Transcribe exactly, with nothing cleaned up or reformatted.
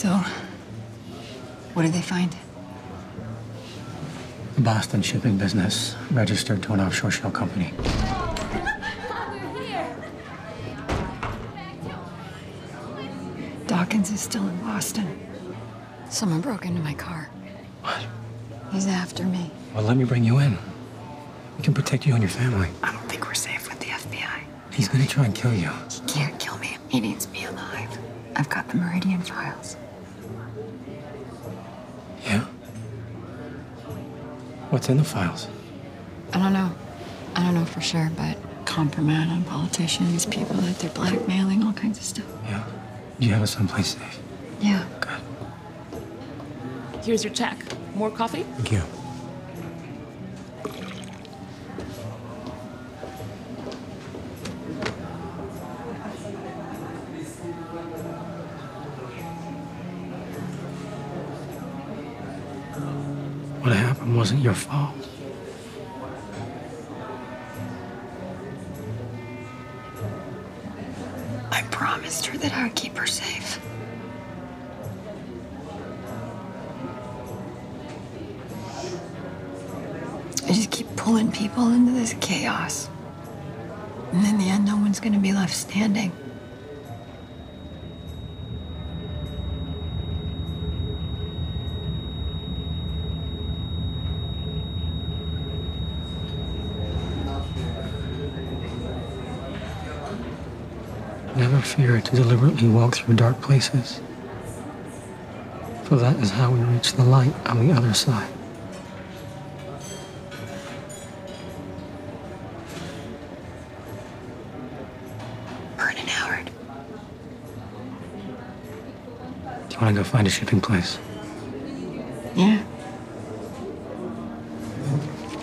So, what did they find? The Boston shipping business registered to an offshore shell company. Dawkins is still in Boston. Someone broke into my car. What? He's after me. Well, let me bring you in. We can protect you and your family. I don't think we're safe with the F B I. He's gonna try and kill you. He can't kill me. He needs me alive. I've got the Meridian files. Yeah? What's in the files? I don't know. I don't know for sure, but compromise on politicians, people that they're blackmailing, all kinds of stuff. Yeah. Do you have us someplace safe? Yeah. Good. Here's your check. More coffee? Thank you. What happened wasn't your fault. I promised her that I would keep her safe. I just keep pulling people into this chaos. And in the end, no one's gonna be left standing. Never fear to deliberately walk through dark places, for that is how we reach the light on the other side. Vernon Howard. Do you want to go find a shipping place? Yeah.